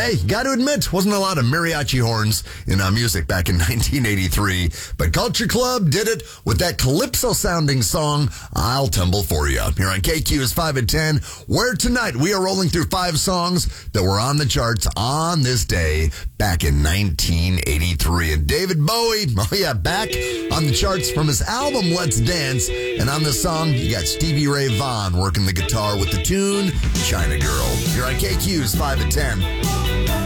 Hey, got to admit, wasn't a lot of mariachi horns in music back in 1983, but Culture Club did it with that calypso-sounding song, I'll Tumble For You. Here on KQ's 5 at 10, where tonight we are rolling through 5 songs that were on the charts on this day back in 1983. And David Bowie, back on the charts from his album Let's Dance. And on this song, you got Stevie Ray Vaughan working the guitar with the tune China Girl. Here on KQ's 5 at 10.